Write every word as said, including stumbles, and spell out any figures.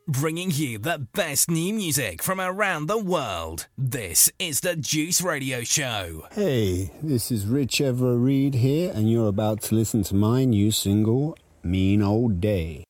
bringing you the best new music from around the world. This is the Juice Radio Show. Hey, this is Rich Everett Reed here, and you're about to listen to my new single, Mean Old Day.